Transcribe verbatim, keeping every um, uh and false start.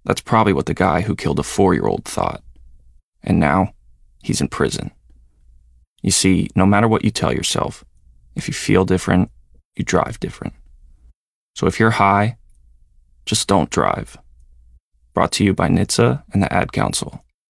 That's probably what the guy who killed a four-year-old thought. And now, he's in prison. You see, no matter what you tell yourself, if you feel different, you drive different. So if you're high, just don't drive. Brought to you by N H T S A and the Ad Council.